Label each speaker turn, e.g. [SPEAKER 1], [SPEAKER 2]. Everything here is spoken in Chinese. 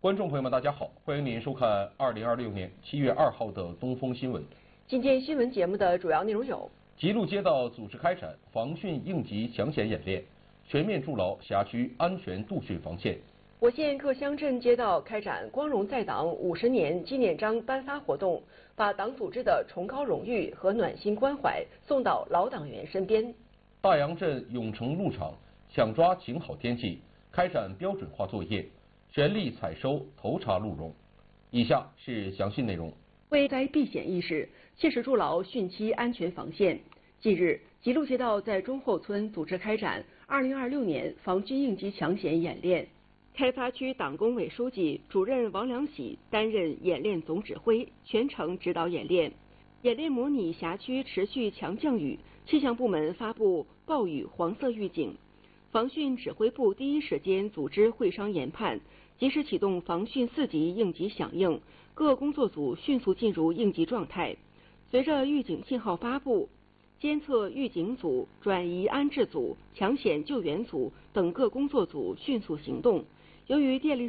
[SPEAKER 1] 观众朋友们，大家好，欢迎您收看2026年7月2号的东风新闻。
[SPEAKER 2] 今天新闻节目的主要内容有：
[SPEAKER 1] 吉鹿街道组织开展防汛应急抢险演练，全面筑牢辖区安全度汛防线。
[SPEAKER 2] 我县各乡镇街道开展光荣在党50年纪念章颁发活动，把党组织的崇高荣誉和暖心关怀送到老党员身边。
[SPEAKER 1] 大杨镇永城路场抢抓晴好天气，开展标准化作业，全力采收头茬鹿茸。以下是详细内容。
[SPEAKER 2] 为灾避险意识，切实筑牢汛期安全防线。近日，吉鹿街道在中后村组织开展2026年防汛应急抢险演练。开发区党工委书记、主任王良喜担任演练总指挥，全程指导演练。演练模拟辖区持续强降雨，气象部门发布暴雨黄色预警。防汛指挥部第一时间组织会商研判，及时启动防汛4级应急响应，各工作组迅速进入应急状态。随着预警信号发布，监测预警组、转移安置组、抢险救援组等各工作组迅速行动。由于电力